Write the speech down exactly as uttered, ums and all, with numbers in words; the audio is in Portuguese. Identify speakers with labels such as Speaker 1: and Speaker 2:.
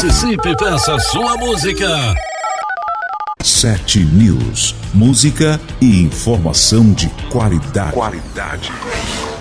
Speaker 1: Participe, peça sua música.
Speaker 2: Sete News, música e informação de qualidade. Qualidade.